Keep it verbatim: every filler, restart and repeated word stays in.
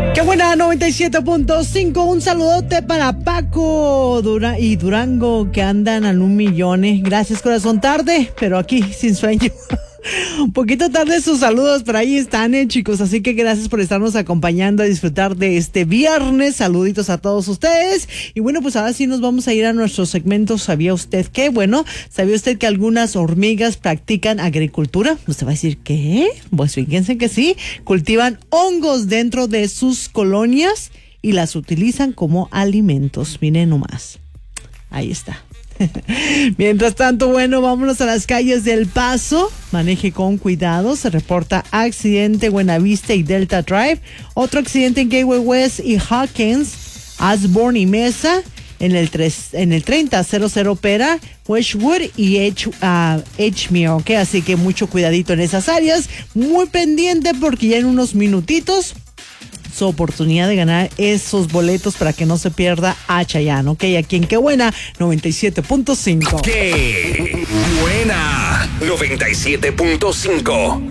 Qué buena, noventa y siete punto cinco. Un saludote para Paco Dura y Durango, que andan a un millón. ¿eh? Gracias, corazón. Tarde, pero aquí sin sueño. Un poquito tarde sus saludos, pero ahí están, eh, chicos. Así que gracias por estarnos acompañando a disfrutar de este viernes. Saluditos a todos ustedes. Y bueno, pues ahora sí nos vamos a ir a nuestro segmento. ¿Sabía usted qué? Bueno, ¿sabía usted que algunas hormigas practican agricultura? Usted va a decir, ¿qué? Pues fíjense que sí. Cultivan hongos dentro de sus colonias y las utilizan como alimentos. Miren nomás. Ahí está. Mientras tanto, bueno, vámonos a las calles del Paso. Maneje con cuidado. Se reporta accidente Buenavista y Delta Drive. Otro accidente en Gateway West y Hawkins, Osborne y Mesa. En el, tres, en el treinta cero cero Pera, Westwood y Edge, uh, Edgemere, ¿ok? Así que mucho cuidadito en esas áreas. Muy pendiente porque ya en unos minutitos su oportunidad de ganar esos boletos para que no se pierda a Chayanne, ¿ok? Aquí en Qué Buena, noventa y siete punto cinco. ¡Qué buena! noventa y siete punto cinco.